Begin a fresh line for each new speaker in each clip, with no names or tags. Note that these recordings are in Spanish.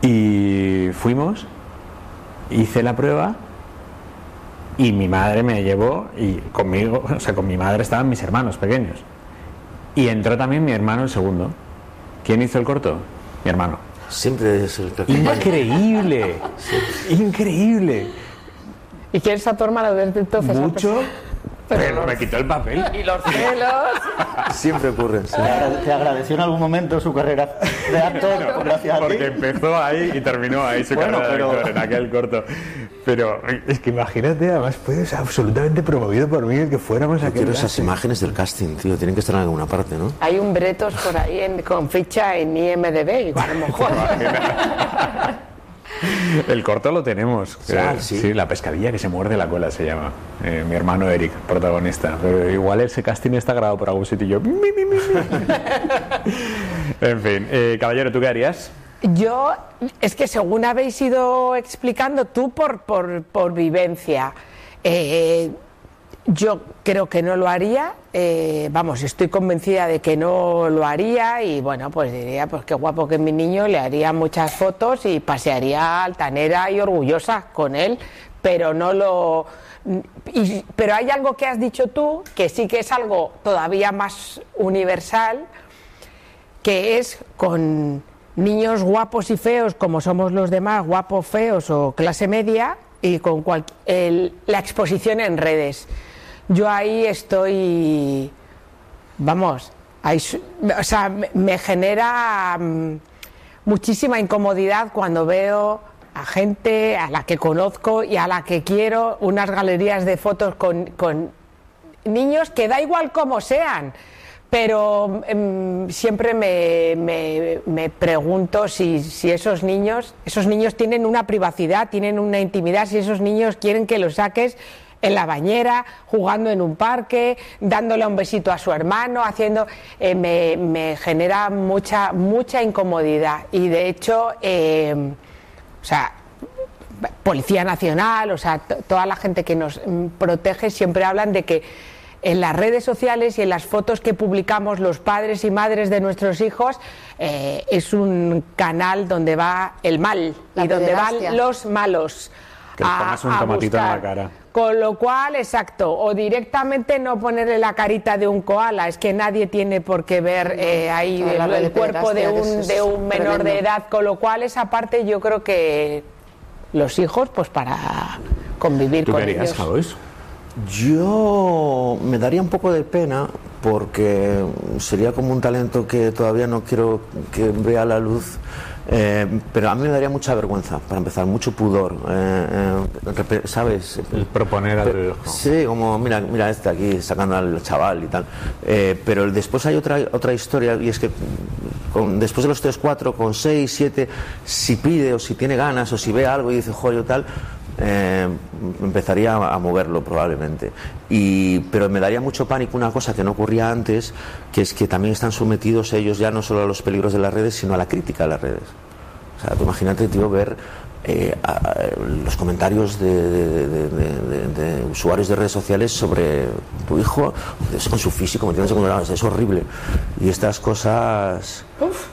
Y fuimos, hice la prueba y mi madre me llevó, y conmigo, o sea, con mi madre estaban mis hermanos pequeños. Y entró también mi hermano el segundo. ¿Quién hizo el corto? Mi hermano.
Siempre es el que...
¡Increíble! ¡Increíble!
¿Y quién es a tu hermano desde entonces?
Mucho, pero me quitó el papel.
Y los celos.
Siempre ocurre. Sí.
¿Te agradeció en algún momento su carrera de actor? Gracias a ti.
Porque empezó ahí y terminó ahí su carrera de actor en aquel corto. Pero es que imagínate, además fue absolutamente promovido por mí el que fuéramos a aquel.
Quiero esas imágenes del casting, tío. Tienen que estar en alguna parte, ¿no?
Hay un Bretos por ahí con ficha en IMDb, igual a lo mejor.
El corto lo tenemos. Sí, la pescadilla que se muerde la cola se llama. Mi hermano Eric, protagonista. Pero igual ese casting está grabado por algún sitio y yo... En fin, caballero, ¿tú qué harías?
Yo, es que según habéis ido explicando, tú por vivencia, yo creo que no lo haría, vamos, estoy convencida de que no lo haría y bueno, pues diría, pues qué guapo que mi niño, le haría muchas fotos y pasearía altanera y orgullosa con él, pero no lo... pero hay algo que has dicho tú, que sí que es algo todavía más universal, que es con niños guapos y feos como somos los demás, guapos, feos o clase media, y con la exposición en redes. Yo ahí estoy, vamos, ahí, o sea, me genera muchísima incomodidad cuando veo a gente a la que conozco y a la que quiero unas galerías de fotos con niños que da igual cómo sean, pero siempre me pregunto si esos niños tienen una privacidad, tienen una intimidad, si esos niños quieren que los saques en la bañera, jugando en un parque, dándole un besito a su hermano, haciendo... me genera mucha incomodidad y de hecho, o sea, Policía Nacional, o sea, toda la gente que nos protege siempre hablan de que en las redes sociales y en las fotos que publicamos los padres y madres de nuestros hijos es un canal donde va el mal y donde van los malos.
Que les pongas un tomatito en la cara.
Con lo cual, exacto, o directamente no ponerle la carita de un koala, es que nadie tiene por qué ver ahí el cuerpo de un menor de edad, con lo cual esa parte yo creo que los hijos, pues para convivir con ellos.
¿Tú querías,
Yo me daría un poco de pena porque sería como un talento que todavía no quiero que vea la luz, pero a mí me daría mucha vergüenza, para empezar, mucho pudor, ¿sabes?
El proponer al...
Sí, como mira este aquí sacando al chaval y tal, pero después hay otra historia, y es que después de los 3, 4, con 6, 7, si pide o si tiene ganas o si ve algo y dice joder tal, empezaría a moverlo probablemente, pero me daría mucho pánico una cosa que no ocurría antes, que es que también están sometidos ellos ya no solo a los peligros de las redes, sino a la crítica de las redes. O sea, tú imagínate, tío, ver los comentarios de usuarios de redes sociales sobre tu hijo con su físico, metiéndose con el... es horrible. Y estas cosas,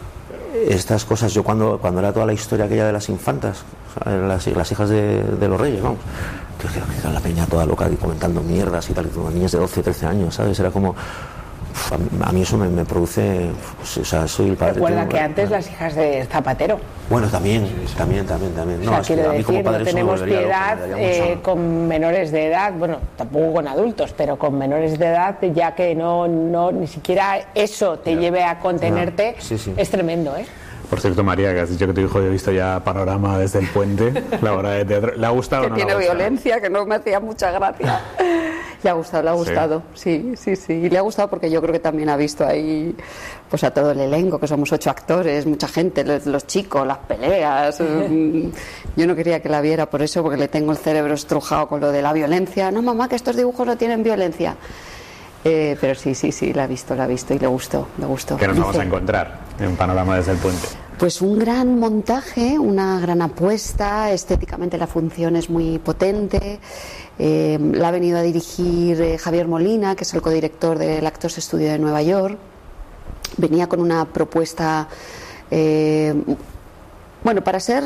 yo cuando era toda la historia aquella de las infantas, las hijas de los reyes, vamos, que era la peña toda loca y comentando mierdas y tal, y niñas de 12, 13 años, ¿sabes? Era como... A mí eso me produce... Pues, o sea, soy el padre...
Recuerda que antes las hijas de Zapatero...
Bueno, también. No,
o sea,
es que a mí como padre
no tenemos piedad
loco,
con menores de edad, bueno, tampoco con adultos, pero con menores de edad, ya que no ni siquiera eso te lleve a contenerte, es tremendo, ¿eh?
Por cierto, María, que has dicho que tu hijo ha visto ya Panorama desde el puente, la obra de teatro. ¿Le ha gustado o no?
Que tiene violencia, que no me hacía mucha gracia. Le ha gustado, sí. Y le ha gustado porque yo creo que también ha visto ahí pues a todo el elenco, que somos 8 actores, mucha gente, los chicos, las peleas. Yo no quería que la viera por eso, porque le tengo el cerebro estrujado con lo de la violencia. No, mamá, que estos dibujos no tienen violencia. Pero sí, la ha visto y le gustó.
¿Qué nos vamos a encontrar en Panorama desde el puente?
Pues un gran montaje, una gran apuesta, estéticamente la función es muy potente, la ha venido a dirigir Javier Molina, que es el codirector del Actors Studio de Nueva York. Venía con una propuesta Bueno, para ser